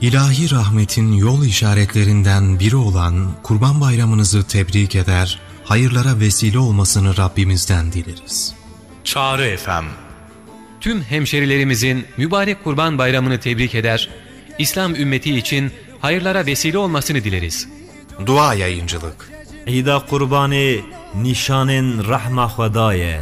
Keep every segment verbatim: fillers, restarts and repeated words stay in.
İlahi rahmetin yol işaretlerinden biri olan Kurban Bayramınızı tebrik eder, hayırlara vesile olmasını Rabbimizden dileriz. Çağrı F M. Tüm hemşerilerimizin mübarek Kurban Bayramını tebrik eder, İslam ümmeti için hayırlara vesile olmasını dileriz. Dua yayıncılık. İda kurbanı nişanın rahma Xwedaye.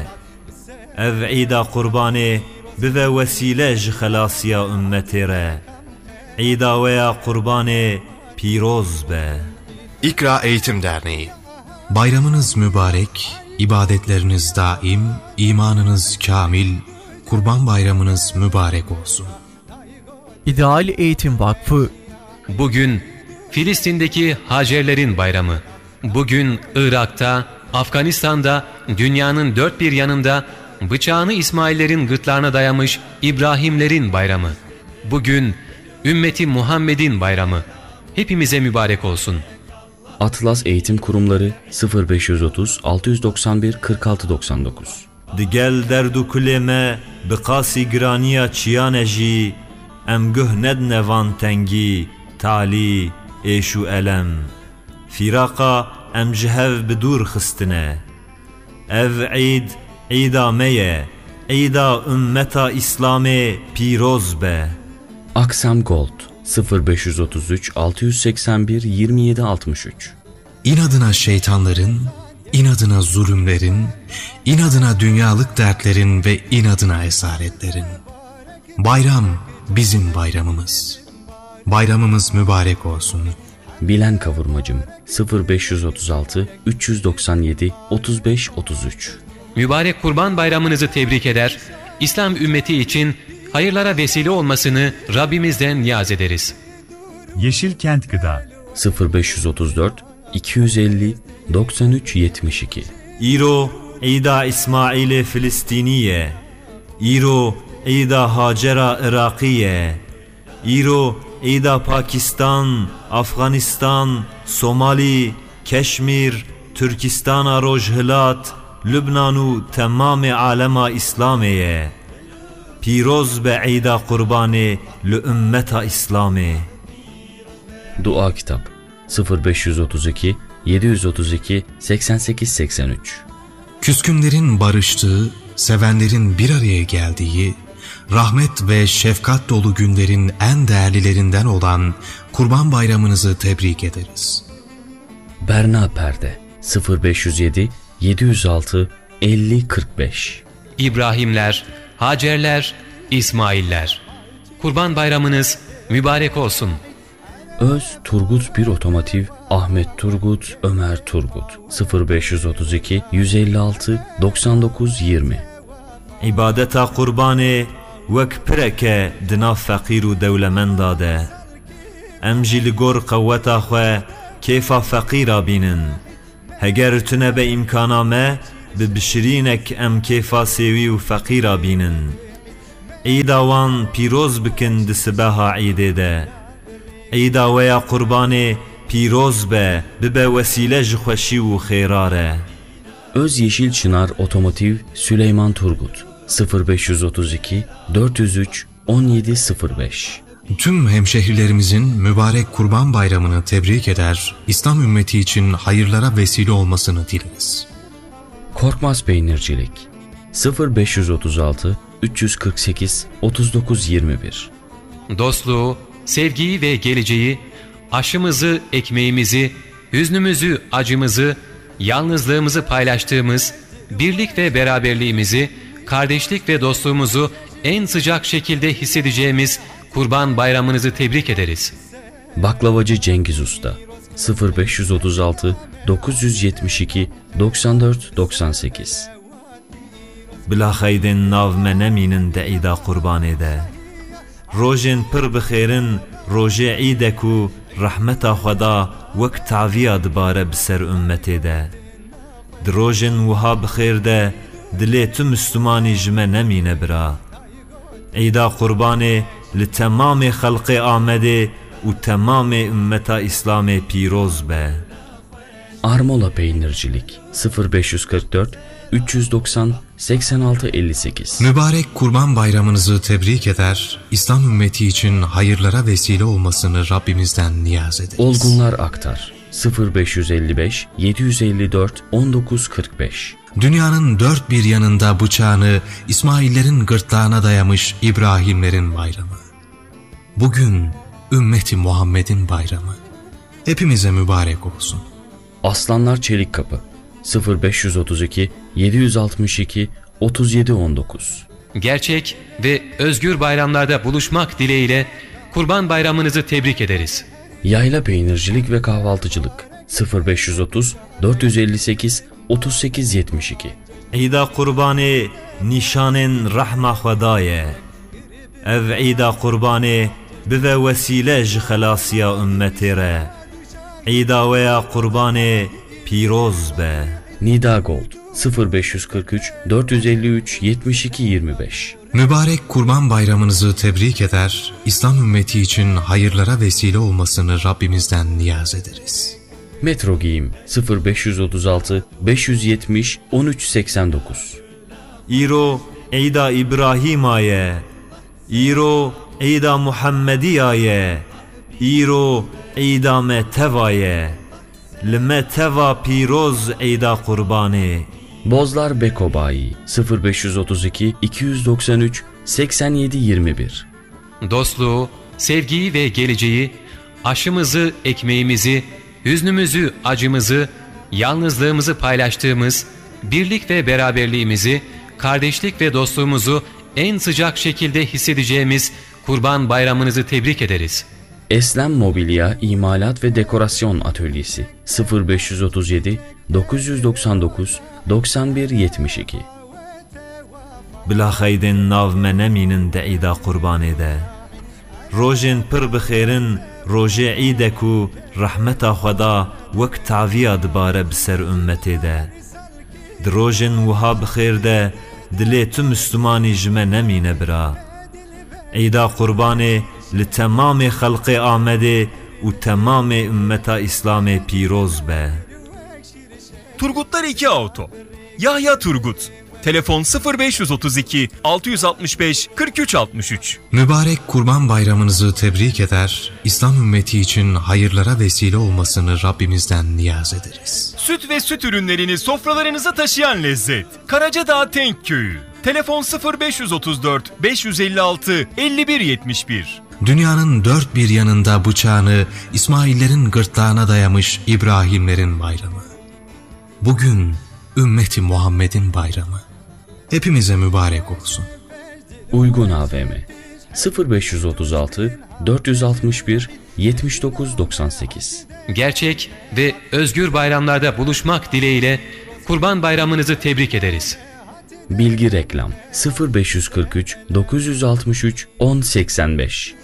Ev İda kurbanı bive vesile ji xelasiya ümmeti re. İda veya kurbanı piroz be. İkra Eğitim Derneği. Bayramınız mübarek, ibadetleriniz daim, imanınız kamil, Kurban Bayramınız mübarek olsun. İdeal Eğitim Vakfı. Bugün Filistin'deki Hacerlerin bayramı. Bugün Irak'ta, Afganistan'da, dünyanın dört bir yanında bıçağını İsmail'lerin gırtlağına dayamış İbrahimlerin bayramı. Bugün ümmeti Muhammed'in bayramı. Hepimize mübarek olsun. Atlas Eğitim Kurumları sıfır beş otuz altı doksan bir kırk altı doksan dokuz. Digel derdu kuleme biqasi graniya çiyaneji em guh ned nevan tengi tali eşu elem firaka em jihev bidur xistine ev eid eida meye eida ümmeta İslame piroz be. Aksam Gold sıfır beş otuz üç altı seksen bir yirmi yedi altmış üç. İnadına şeytanların, inadına zulümlerin, inadına dünyalık dertlerin ve inadına esaretlerin. Bayram bizim bayramımız. Bayramımız mübarek olsun. Bilen Kavurmacım sıfır beş otuz altı üç doksan yedi otuz beş otuz üç. Mübarek Kurban Bayramınızı tebrik eder, İslam ümmeti için hayırlara vesile olmasını Rabbimizden niyaz ederiz. Yeşilkent Gıda sıfır beş otuz dört iki yüz elli doksan üç yetmiş iki. İro İda İsmail Filistiniye. İro İda Hacera Irakiye. İro İda Pakistan, Afganistan, Somali, Keşmir, Türkistan Rojhilat, Lübnanu tamam alema İslamiye. Piroz be İda kurbanı li ümmeta İslami. Dua Kitap sıfır beş otuz iki yedi otuz iki seksen sekiz seksen üç. Küskünlerin barıştığı, sevenlerin bir araya geldiği, rahmet ve şefkat dolu günlerin en değerlilerinden olan Kurban Bayramınızı tebrik ederiz. Berna Perde sıfır beş yedi yedi yüz altı elli kırk beş. İbrahimler, Hacerler, İsmailler. Kurban Bayramınız mübarek olsun. Öz Turgut bir Otomotiv Ahmet Turgut Ömer Turgut sıfır beş otuz iki yüz elli altı doksan dokuz yirmi. İbadeta kurbanı vek pireke dina fakir u devlemenda de. Em jî li gor qewweta xwe kêfa feqîra bînin. Heger tune be imkana me bi bişirînek em kêfa sêwî û feqîra bînin. Îda wan pîroz bikin di sibeha îdê de. Îda weya kurbanê pîroz be bibe vesîle ji xweşî û xêra re. Öz Yeşil Çınar Otomotiv Süleyman Turgut sıfır beş otuz iki dört yüz üç on yedi sıfır beş. Tüm hemşehrilerimizin mübarek Kurban Bayramını tebrik eder, İslam ümmeti için hayırlara vesile olmasını dileriz. Korkmaz Peynircilik sıfır beş otuz altı üç yüz kırk sekiz otuz dokuz yirmi bir. Dostluğu, sevgiyi ve geleceği, aşımızı, ekmeğimizi, hüznümüzü, acımızı, yalnızlığımızı paylaştığımız, birlik ve beraberliğimizi, kardeşlik ve dostluğumuzu en sıcak şekilde hissedeceğimiz Kurban Bayramınızı tebrik ederiz. Baklavacı Cengiz Usta sıfır beş otuz altı dokuz yüz yetmiş iki doksan dört doksan sekiz. Bila xeydin nav me nemînin de îda kurbanê de. Rojên pir bi xêrin rojê îdek û rahmeta Xweda wek taviya dibare bi ser ümmetê de. Di rojên wiha bi xêr de dilê tu Müslümanî ji me nemîne bira. Îda kurbanê li temamê xelqê Amedê û temamê ümmeta İslamê pîroz be. Armola Peynircilik sıfır beş kırk dört üç yüz doksan seksen altı elli sekiz. Mübarek Kurban Bayramınızı tebrik eder, İslam ümmeti için hayırlara vesile olmasını Rabbimizden niyaz ederiz. Olgunlar Aktar sıfır beş yüz elli beş yedi yüz elli dört on dokuz kırk beş. Dünyanın dört bir yanında bıçağını İsmail'lerin gırtlağına dayamış İbrahimlerin bayramı. Bugün ümmeti Muhammed'in bayramı. Hepimize mübarek olsun. Aslanlar Çelikkapı sıfır beş yüz otuz iki yedi yüz altmış iki otuz yedi on dokuz. Gerçek ve özgür bayramlarda buluşmak dileğiyle Kurban Bayramınızı tebrik ederiz. Yayla Peynircilik ve Kahvaltıcılık sıfır beş yüz otuz dört yüz elli sekiz otuz sekiz yetmiş iki. Eida Kurbanê nîşanên rehma Xwedâ ye. Ev Eida Kurbanê bive wesîle ji xelasiya ümmetê re. Eida we ya Kurbanê pîroz be. Nida Gold sıfır beş yüz kırk üç dört yüz elli üç yetmiş iki yirmi beş. Mübarek Kurban Bayramınızı tebrik eder, İslam ümmeti için hayırlara vesile olmasını Rabbimizden niyaz ederiz. Metro Giyim sıfır beş yüz otuz altı beş yüz yetmiş on üç seksen dokuz. İro Eida İbrahîma ye. İro Eida Muhammediya ye. İro Eida me teva ye. Li me teva pîroz Eida Kurbanê. Bozlar Beko Bayi sıfır beş yüz otuz iki iki yüz doksan üç seksen yedi yirmi bir. Dostluğu, sevgiyi ve geleceği, aşımızı, ekmeğimizi, hüznümüzü, acımızı, yalnızlığımızı paylaştığımız, birlik ve beraberliğimizi, kardeşlik ve dostluğumuzu en sıcak şekilde hissedeceğimiz Kurban Bayramınızı tebrik ederiz. Eslem Mobilya İmalat ve Dekorasyon Atölyesi sıfır beş yüz otuz yedi dokuz yüz doksan dokuz doksan bir yetmiş iki. Bila xeydên nav me nemînin de Eida Kurbanê de. Rojên pir bi xêrin rojê Eîdek û rehmeta Xweda wek taviya dibare bi ser ümmetê de. Di rojên wiha bi xêr de dilê tu Müslümanî ji me nemîne bira. Eîda Kurbanê li temamê xelqê Amedê û temamê ümmeta İslamê pîroz be. Turgutlar iki Auto. Yahya Turgut. Telefon sıfır beş yüz otuz iki altı yüz altmış beş kırk üç altmış üç. Mübarek Kurban Bayramınızı tebrik eder, İslam ümmeti için hayırlara vesile olmasını Rabbimizden niyaz ederiz. Süt ve süt ürünlerini sofralarınıza taşıyan lezzet. Karacadağ Tenk Köyü. Telefon sıfır beş yüz otuz dört beş yüz elli altı elli bir yetmiş bir. Dünyanın dört bir yanında bıçağını İsmail'lerin gırtlağına dayamış İbrahimlerin bayramı. Bugün ümmeti Muhammed'in bayramı. Hepimize mübarek olsun. Uygun A V M sıfır beş yüz otuz altı dört yüz altmış bir yetmiş dokuz doksan sekiz. Gerçek ve özgür bayramlarda buluşmak dileğiyle Kurban Bayramınızı tebrik ederiz. Bilgi Reklam sıfır beş yüz kırk üç dokuz yüz altmış üç on seksen beş.